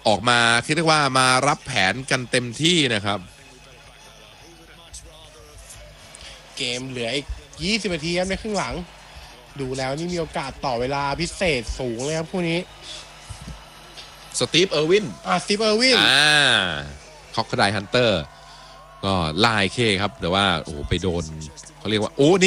ออกมาคิดว่ามารับแผนกันเต็มที่นะครับเกมเหลืออีก20 นาทีครับในครึ่งหลังดูแล้วนี่มีโอกาสต่อเวลาพิเศษสูงเลยครับคู่นี้สตีฟเออร์วินสตีฟเออร์วินคอกคดายฮันเตอร์ก็ไล่เคครับแต่ว่าโอ้โหไปโดนเขาเรียกว่าโอ้นี่